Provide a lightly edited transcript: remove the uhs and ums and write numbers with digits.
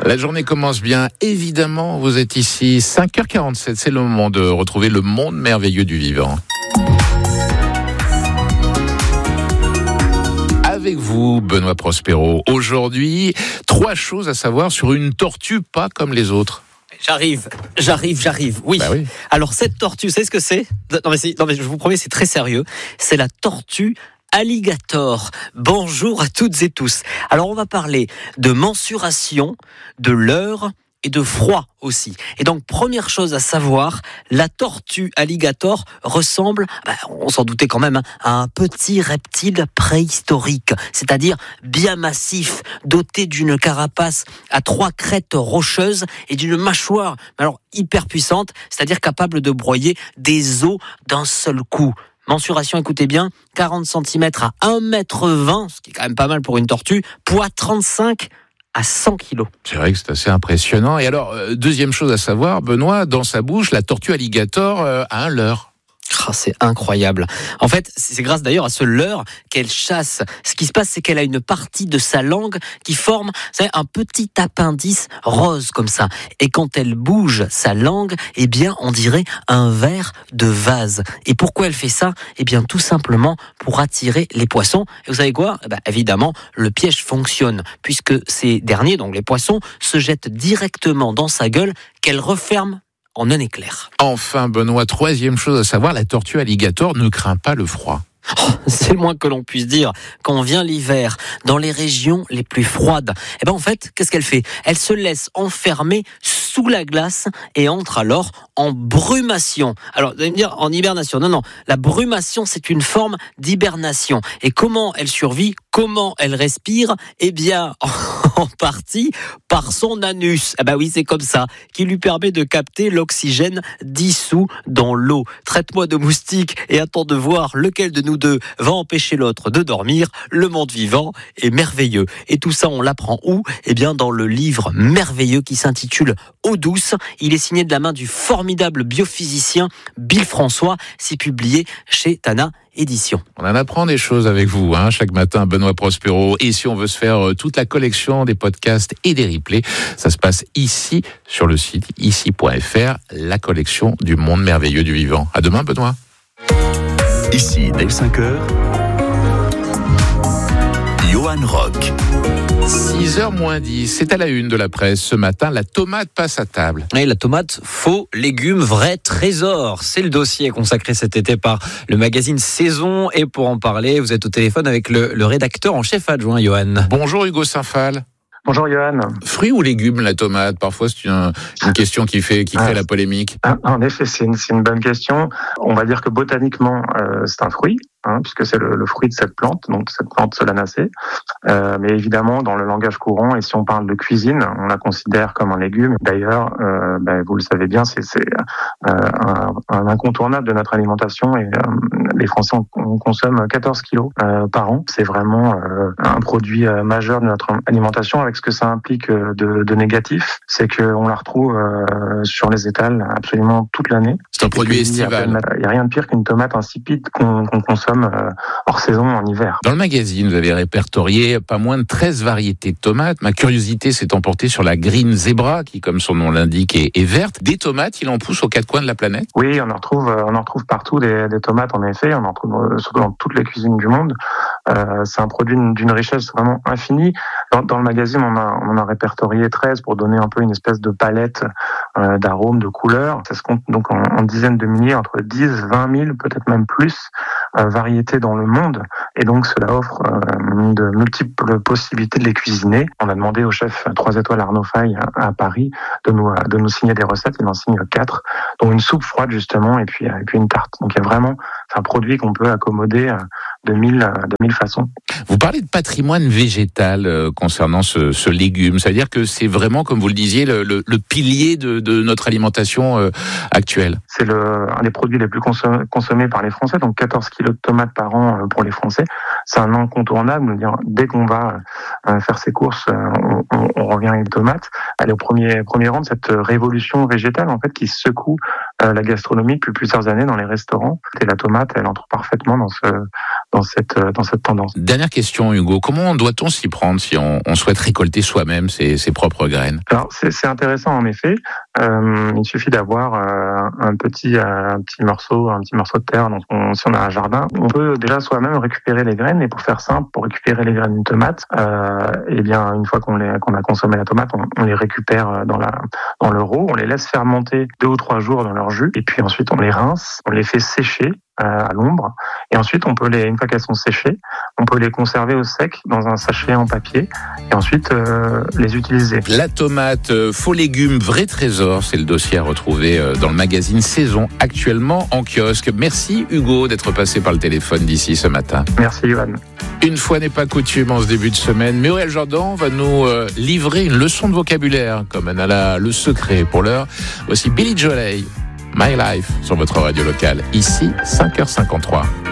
La journée commence bien. Évidemment, vous êtes ici. 5h47, c'est le moment de retrouver le monde merveilleux du vivant. Avec vous, Benoît Prospero. Aujourd'hui, 3 choses à savoir sur une tortue pas comme les autres. J'arrive, oui. Bah oui. Alors cette tortue, vous savez ce que c'est ? Non mais je vous promets, c'est très sérieux. C'est la tortue alligator. Bonjour à toutes et tous. Alors on va parler de mensuration, de l'heure et de froid aussi. Et donc, première chose à savoir, la tortue alligator ressemble, on s'en doutait quand même, à un petit reptile préhistorique, c'est-à-dire bien massif, doté d'une carapace à 3 crêtes rocheuses et d'une mâchoire, alors hyper puissante, c'est-à-dire capable de broyer des os d'un seul coup. Mensuration, écoutez bien, 40 cm à 1,20 m, ce qui est quand même pas mal pour une tortue, poids 35 à 100 kilos. C'est vrai que c'est assez impressionnant. Et alors, deuxième chose à savoir, Benoît, dans sa bouche, la tortue alligator a un leurre. C'est incroyable. En fait, c'est grâce d'ailleurs à ce leurre qu'elle chasse. Ce qui se passe, c'est qu'elle a une partie de sa langue qui forme, vous savez, un petit appendice rose comme ça. Et quand elle bouge sa langue, eh bien, on dirait un verre de vase. Et pourquoi elle fait ça ? Eh bien, tout simplement pour attirer les poissons. Et vous savez quoi ? Évidemment, le piège fonctionne puisque ces derniers, donc les poissons, se jettent directement dans sa gueule qu'elle referme en un éclair. Enfin, Benoît, 3e chose à savoir, la tortue alligator ne craint pas le froid. C'est le moins que l'on puisse dire. Quand vient l'hiver, dans les régions les plus froides, en fait, qu'est-ce qu'elle fait ? Elle se laisse enfermer sous la glace et entre alors en brumation. Alors, vous allez me dire, en hibernation. Non, la brumation, c'est une forme d'hibernation. Et comment elle survit ? Comment elle respire ? Eh bien, en partie par son anus. Oui, c'est comme ça, qui lui permet de capter l'oxygène dissous dans l'eau. Traite-moi de moustique et attends de voir lequel de nous deux va empêcher l'autre de dormir. Le monde vivant est merveilleux. Et tout ça, on l'apprend où ? Eh bien, dans le livre merveilleux qui s'intitule Eau douce. Il est signé de la main du formidable biophysicien Bill François. C'est publié chez Tana Édition. On en apprend des choses avec vous, chaque matin, Benoît Prospero. Et si on veut se faire toute la collection des podcasts et des replays, ça se passe ici, sur le site ici.fr, la collection du monde merveilleux du vivant. À demain, Benoît. Ici, dès 5h, Johan Rock. 6h moins 10, c'est à la une de la presse. Ce matin, la tomate passe à table. Et la tomate, faux légumes, vrai trésor. C'est le dossier consacré cet été par le magazine Saison. Et pour en parler, vous êtes au téléphone avec le rédacteur en chef adjoint, Johan. Bonjour Hugo Saint-Phal. Bonjour Johan. Fruit ou légumes, la tomate ? Parfois, c'est une question qui crée la polémique. En effet, c'est une bonne question. On va dire que botaniquement, c'est un fruit, puisque c'est le fruit de cette plante, donc cette plante solanacée. Mais évidemment, dans le langage courant, et si on parle de cuisine, on la considère comme un légume. D'ailleurs, vous le savez bien, c'est un incontournable de notre alimentation. Et les Français on consomme 14 kilos par an. C'est vraiment un produit majeur de notre alimentation, avec ce que ça implique de négatif, c'est qu'on la retrouve sur les étals absolument toute l'année. C'est un produit estival. Il n'y a rien de pire qu'une tomate insipide qu'on consomme hors saison en hiver. Dans le magazine, vous avez répertorié pas moins de 13 variétés de tomates. Ma curiosité s'est emportée sur la Green Zebra, qui, comme son nom l'indique, est verte. Des tomates, il en pousse aux 4 coins de la planète ? Oui, on en retrouve partout des tomates, en effet. On en retrouve surtout dans toutes les cuisines du monde. C'est un produit d'une richesse vraiment infinie. Dans le magazine, on en a répertorié 13 pour donner un peu une espèce de palette d'arômes, de couleurs. Ça se compte donc en dizaines de milliers, entre 10, 20 000, peut-être même plus, variétés dans le monde. Et donc, cela offre de multiples possibilités de les cuisiner. On a demandé au chef 3 étoiles Arnaud Faye à Paris de nous signer des recettes. Il en signe 4, dont une soupe froide, justement, et puis une tarte. Donc, il y a vraiment, c'est un produit qu'on peut accommoder de mille façons. Vous parlez de patrimoine végétal concernant ce légume. Ça veut dire que c'est vraiment, comme vous le disiez, le pilier de notre alimentation actuelle. C'est un des produits les plus consommés par les Français, donc 14 kilos kilos de tomates par an pour les Français. C'est un incontournable. Dès qu'on va faire ses courses, on revient avec des tomates. Elle est au premier rang de cette révolution végétale en fait qui secoue la gastronomie depuis plusieurs années dans les restaurants. Et la tomate, elle entre parfaitement dans cette tendance. Dernière question, Hugo. Comment doit-on s'y prendre si on souhaite récolter soi-même ses propres graines? Alors, c'est intéressant en effet. Il suffit d'avoir un petit morceau de terre. Donc, si on a un jardin, on peut déjà soi-même récupérer les graines. Et pour faire simple, pour récupérer les graines d'une tomate, une fois qu'on a consommé la tomate, on les récupère dans le rot. On les laisse fermenter 2 ou 3 jours dans leur jus. Et puis ensuite, on les rince, on les fait sécher à l'ombre. Et ensuite, une fois qu'elles sont séchées, on peut les conserver au sec dans un sachet en papier et ensuite les utiliser. La tomate, faux légumes, vrai trésor, c'est le dossier à retrouver dans le magazine Saison, actuellement en kiosque. Merci Hugo d'être passé par le téléphone d'ici ce matin. Merci Yoann. Une fois n'est pas coutume en ce début de semaine, Muriel Jordan va nous livrer une leçon de vocabulaire, comme elle a le secret pour l'heure. Voici Billy Joel, My Life, sur votre radio locale, ici 5h53.